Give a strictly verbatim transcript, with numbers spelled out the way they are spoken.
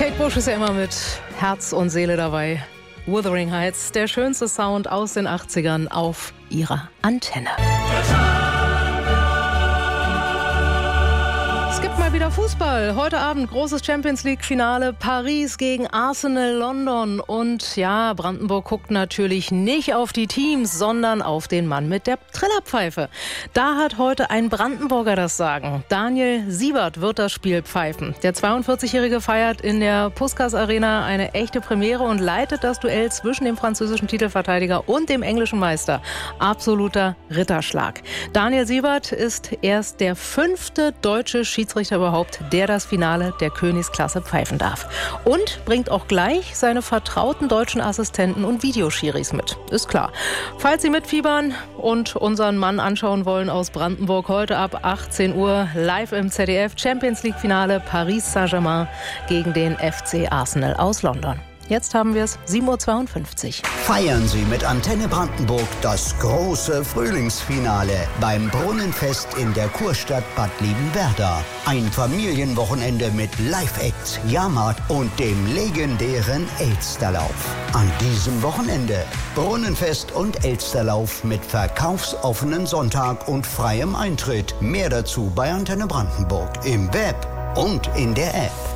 Kate Bush ist ja immer mit Herz und Seele dabei. Wuthering Heights, der schönste Sound aus den achtzigern auf ihrer Antenne. Es gibt mal wieder Fußball. Heute Abend großes Champions-League-Finale. Paris gegen Arsenal London. Und ja, Brandenburg guckt natürlich nicht auf die Teams, sondern auf den Mann mit der Trillerpfeife. Da hat heute ein Brandenburger das Sagen. Daniel Siebert wird das Spiel pfeifen. Der zweiundvierzigjährige feiert in der Puskás Arena eine echte Premiere und leitet das Duell zwischen dem französischen Titelverteidiger und dem englischen Meister. Absoluter Ritterschlag. Daniel Siebert ist erst der fünfte deutsche Schiedsrichter überhaupt, der das Finale der Königsklasse pfeifen darf. Und bringt auch gleich seine vertrauten deutschen Assistenten und Videoschiris mit. Ist klar. Falls Sie mitfiebern und unseren Mann anschauen wollen aus Brandenburg, heute ab achtzehn Uhr live im Z D F Champions League Finale Paris Saint-Germain gegen den F C Arsenal aus London. Jetzt haben wir es, sieben Uhr zweiundfünfzig. Feiern Sie mit Antenne Brandenburg das große Frühlingsfinale beim Brunnenfest in der Kurstadt Bad Liebenwerda. Ein Familienwochenende mit Live-Acts, Jahrmarkt und dem legendären Elsterlauf. An diesem Wochenende Brunnenfest und Elsterlauf mit verkaufsoffenen Sonntag und freiem Eintritt. Mehr dazu bei Antenne Brandenburg im Web und in der App.